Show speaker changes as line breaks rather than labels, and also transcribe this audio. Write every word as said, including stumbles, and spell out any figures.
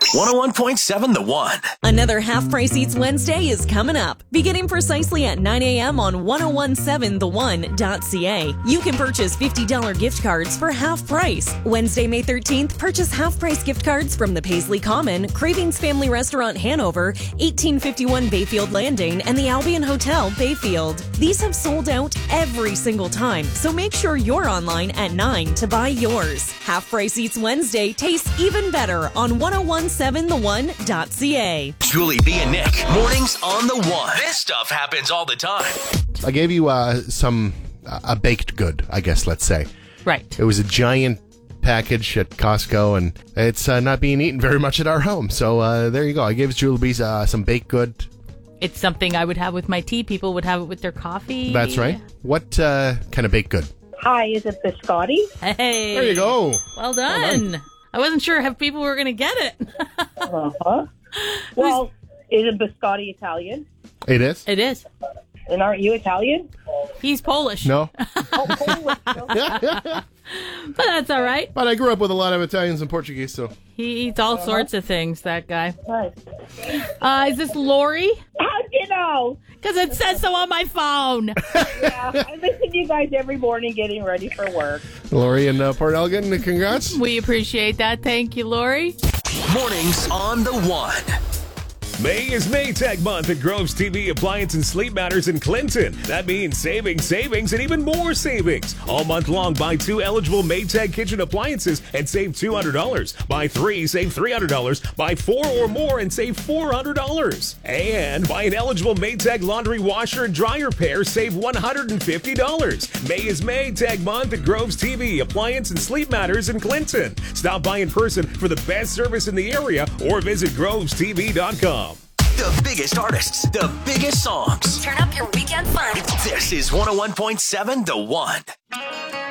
one oh one point seven The One.
Another Half Price Eats Wednesday is coming up. Beginning precisely at nine a.m. on ten seventeen the one dot c a. You can purchase fifty dollars gift cards for half price. Wednesday, May thirteenth, purchase half price gift cards from the Paisley Common, Cravings Family Restaurant Hanover, eighteen fifty-one Bayfield Landing, and the Albion Hotel Bayfield. These have sold out every single time, so make sure you're online at nine to buy yours. Half Price Eats Wednesday tastes even better on ten seventeen the one dot c a.
Julie B and Nick, mornings on The One. This stuff happens all the time.
I gave you uh, some, uh, a baked good, I guess, let's say.
Right.
It was a giant package at Costco, and it's uh, not being eaten very much at our home. So uh, there you go. I gave Julie B uh, some baked good.
It's something I would have with my tea. People would have it with their coffee.
That's right. What uh, kind of baked good?
Hi, is it biscotti?
Hey.
There you go.
Well done. Well done. I wasn't sure if people were going to get it.
uh-huh. Well, is it biscotti Italian?
It is.
It is.
And aren't you Italian?
He's Polish.
No.
Oh, Polish. Okay.
But that's all right.
But I grew up with a lot of Italians and Portuguese, so.
He eats all uh-huh. sorts of things, that guy.
Nice.
Uh, is this Lori?
How'd you know?
Because it says so on my phone.
Yeah, I listen to you guys every morning getting ready for work.
Lori and uh, Port Elgin, congrats.
We appreciate that. Thank you, Lori.
Mornings on The One.
May is Maytag month at Groves T V Appliance and Sleep Matters in Clinton. That means savings, savings, and even more savings. All month long, buy two eligible Maytag kitchen appliances and save two hundred dollars. Buy three, save three hundred dollars. Buy four or more and save four hundred dollars. And buy an eligible Maytag laundry washer and dryer pair, save one hundred fifty dollars. May is Maytag month at Groves T V Appliance and Sleep Matters in Clinton. Stop by in person for the best service in the area or visit groves t v dot com.
The biggest artists, the biggest songs.
Turn up your weekend fun.
This is one oh one point seven The One.